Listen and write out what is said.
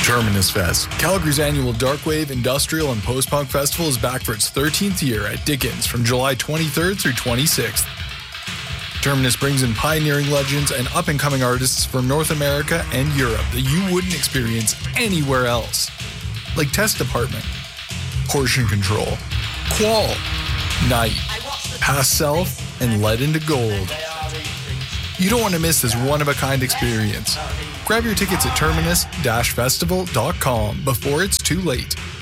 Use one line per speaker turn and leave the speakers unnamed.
Terminus Fest, Calgary's annual darkwave, industrial, and post-punk festival is back for its 13th year at Dickens from July 23rd through 26th. Terminus brings in pioneering legends and up-and-coming artists from North America and Europe that you wouldn't experience anywhere else. Like Test Department, Portion Control, Qual, Night, Past Self, and Led into Gold. You don't want to miss this one-of-a-kind experience. Grab your tickets at terminus-festival.com before it's too late.